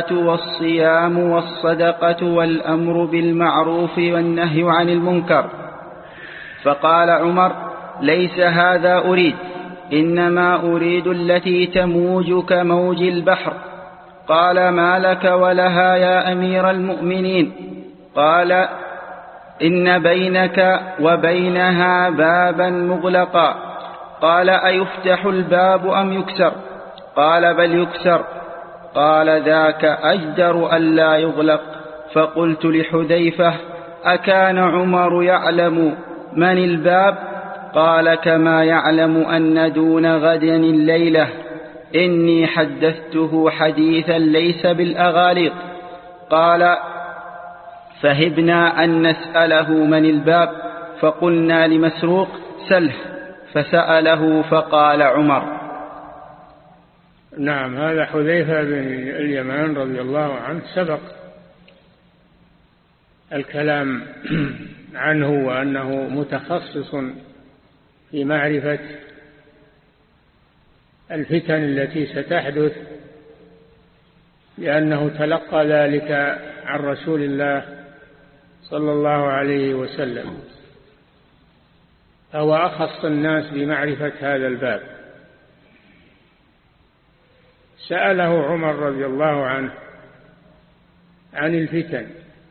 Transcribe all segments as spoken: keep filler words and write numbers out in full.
والصيام والصدقة والأمر بالمعروف والنهي عن المنكر. فقال عمر: ليس هذا أريد، إنما أريد التي تموج كموج البحر. قال: ما لك ولها يا أمير المؤمنين؟ قال: إن بينك وبينها بابا مغلقا. قال: أيفتح الباب أم يكسر؟ قال: بل يكسر. قال: ذاك أجدر ألا يغلق. فقلت لحذيفة: أكان عمر يعلم من الباب؟ قال: كما يعلم أن دون غد الليلة. إني حدثته حديثا ليس بالأغاليط. قال: فهبنا أن نسأله من الباب، فقلنا لمسروق: سله. فسأله فقال عمر. نعم، هذا حذيفة بن اليمان رضي الله عنه سبق الكلام عنه وأنه متخصص في معرفة الفتن التي ستحدث، لأنه تلقى ذلك عن رسول الله صلى الله عليه وسلم، فهو أخص الناس بمعرفة هذا الباب. سأله عمر رضي الله عنه عن الفتن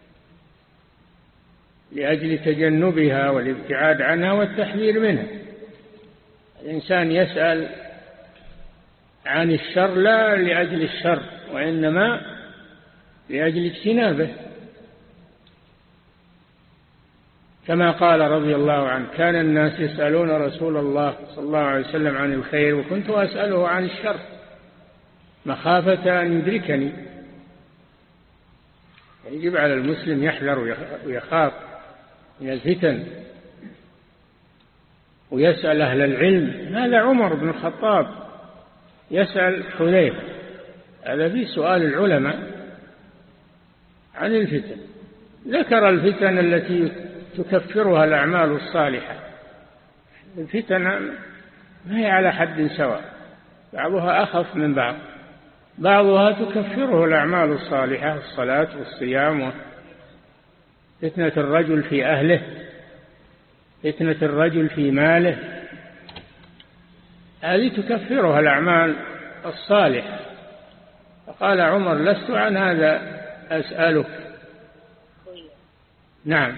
لأجل تجنبها والابتعاد عنها والتحذير منها. الإنسان يسأل عن الشر لا لأجل الشر، وإنما لأجل اجتنابه، كما قال رضي الله عنه: كان الناس يسألون رسول الله صلى الله عليه وسلم عن الخير وكنت أسأله عن الشر مخافة أن يدركني. يجب على المسلم يحذر ويخاف من الفتن ويسأل أهل العلم. هذا عمر بن الخطاب يسأل حذيفة، هذا في سؤال العلماء عن الفتن. ذكر الفتن التي تكفرها الأعمال الصالحة. الفتن ما هي على حد سواء، بعضها أخف من بعض. بعضها تكفره الأعمال الصالحة، الصلاة والصيام، فتنة الرجل في أهله، فتنة الرجل في ماله، هذه تكفرها الأعمال الصالحة. فقال عمر: لست عن هذا أسألك. نعم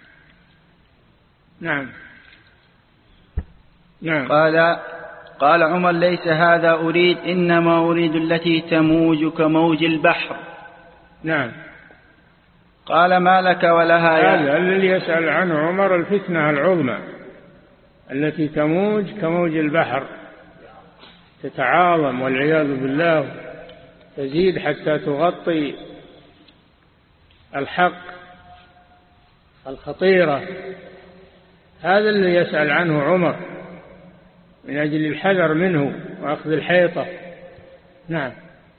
نعم نعم قال قال عمر: ليس هذا أريد، إنما أريد التي تموج كموج البحر. نعم. قال: ما لك ولها يا؟ هذا الذي يسأل عنه عمر الفتنة العظمى التي تموج كموج البحر، تتعاظم والعياذ بالله، تزيد حتى تغطي الحق الخطيرة. هذا اللي يسأل عنه عمر من أجل الحذر منه وأخذ الحيطة. نعم.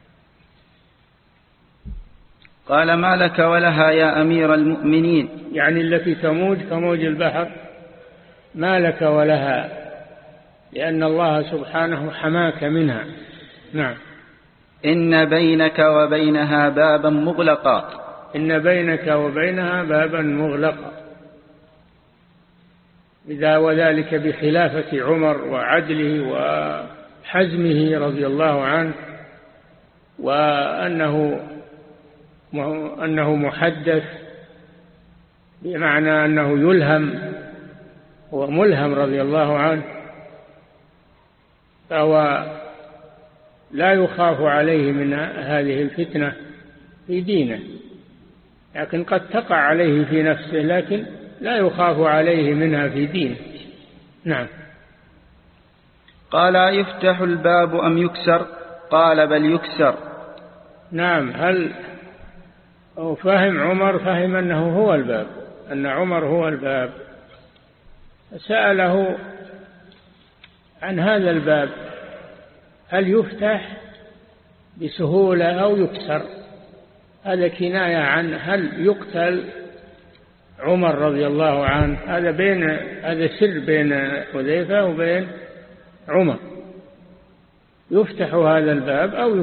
قال: ما لك ولها يا أمير المؤمنين؟ يعني التي تموج كموج البحر، ما لك ولها، لأن الله سبحانه حماك منها. نعم. إن بينك وبينها بابا مغلقا. إن بينك وبينها بابا مغلقا، إذا وذلك بخلافة عمر وعدله وحزمه رضي الله عنه، وأنه أنه محدث بمعنى أنه يلهم وملهم رضي الله عنه، فهو لا يخاف عليه من هذه الفتنة في دينه، لكن قد تقع عليه في نفسه، لكن لا يخاف عليه منها في دينه. نعم. قال: يفتح الباب أم يكسر؟ قال: بل يكسر. نعم. هل فهم عمر؟ فهم أنه هو الباب، أن عمر هو الباب. سأله عن هذا الباب، هل يفتح بسهولة أو يكسر؟ هذا كناية عن هل يقتل عمر رضي الله عنه. هذا بين هذا سر بين حذيفة وبين عمر، يفتح هذا الباب أو